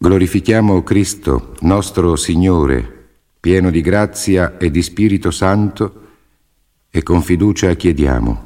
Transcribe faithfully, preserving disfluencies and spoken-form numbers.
Glorifichiamo Cristo, nostro Signore, pieno di grazia e di Spirito Santo, e con fiducia chiediamo: